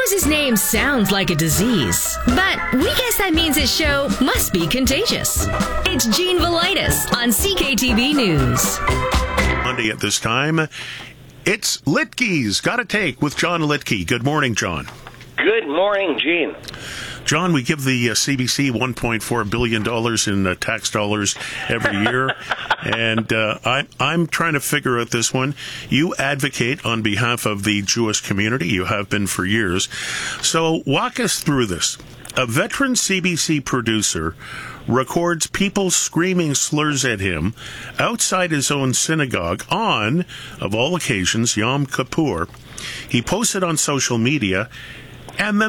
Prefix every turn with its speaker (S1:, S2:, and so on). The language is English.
S1: knows his name sounds like a disease, but we guess that means his show must be contagious. It's Gene Velitis on CKTV News.
S2: Monday at this time, it's Litke's Gotta Take with John Litke. Good morning, John.
S3: Good morning, Gene.
S2: John, we give the CBC $1.4 billion in tax dollars every year, and I'm trying to figure out this one. You advocate on behalf of the Jewish community. You have been for years. So walk us through this. A veteran CBC producer records people screaming slurs at him outside his own synagogue on, of all occasions, Yom Kippur. He posts it on social media, and then